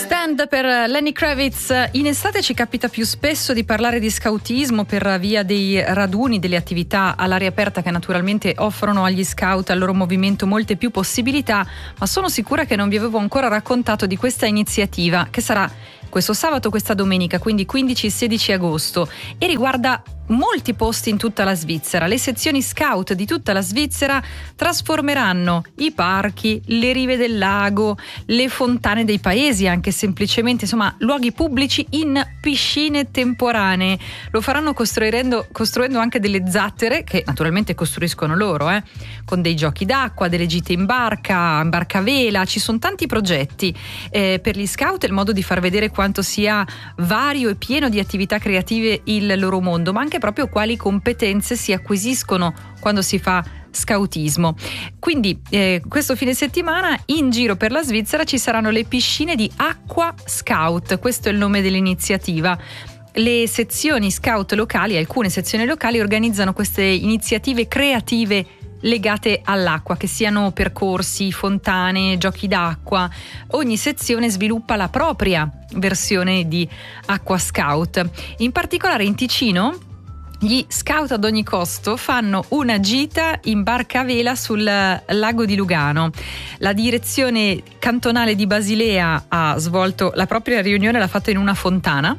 Stand per Lenny Kravitz. In estate ci capita più spesso di parlare di scautismo per via dei raduni, delle attività all'aria aperta che naturalmente offrono agli scout, al loro movimento, molte più possibilità, ma sono sicura che non vi avevo ancora raccontato di questa iniziativa che sarà questo sabato, questa domenica, quindi 15 e 16 agosto, e riguarda molti posti in tutta la Svizzera. Le sezioni scout di tutta la Svizzera trasformeranno i parchi, le rive del lago, le fontane dei paesi, anche semplicemente, insomma, luoghi pubblici in piscine temporanee. Lo faranno costruendo anche delle zattere, che naturalmente costruiscono loro, con dei giochi d'acqua, delle gite in barca a vela. Ci sono tanti progetti. Per gli scout è il modo di far vedere quanto sia vario e pieno di attività creative il loro mondo, ma anche proprio quali competenze si acquisiscono quando si fa scautismo. Quindi questo fine settimana in giro per la Svizzera ci saranno le piscine di Aqua Scout, questo è il nome dell'iniziativa. Le sezioni scout locali, alcune sezioni locali, organizzano queste iniziative creative legate all'acqua, che siano percorsi, fontane, giochi d'acqua. Ogni sezione sviluppa la propria versione di Aqua Scout. In particolare in Ticino gli scout ad ogni costo fanno una gita in barca a vela sul lago di Lugano. La direzione cantonale di Basilea ha svolto la propria riunione, l'ha fatta in una fontana.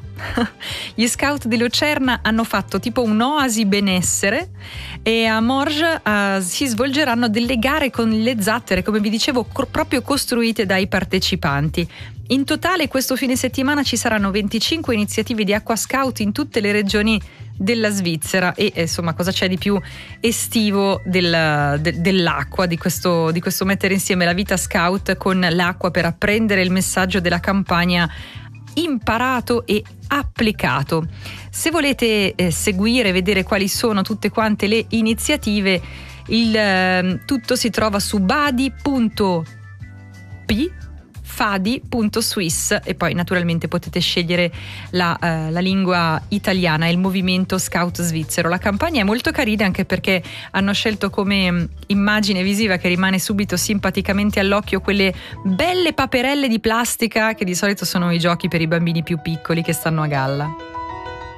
Gli scout di Lucerna hanno fatto tipo un'oasi benessere, e a Morges si svolgeranno delle gare con le zattere, come vi dicevo, proprio costruite dai partecipanti. In totale questo fine settimana ci saranno 25 iniziative di Aqua Scout in tutte le regioni della Svizzera, e insomma cosa c'è di più estivo dell'acqua, di questo mettere insieme la vita scout con l'acqua per apprendere il messaggio della campagna imparato e applicato. Se volete seguire, vedere quali sono tutte quante le iniziative, tutto si trova su fadi.swiss, e poi naturalmente potete scegliere la lingua italiana e il movimento scout svizzero. La campagna è molto carina anche perché hanno scelto come immagine visiva che rimane subito simpaticamente all'occhio quelle belle paperelle di plastica che di solito sono i giochi per i bambini più piccoli che stanno a galla.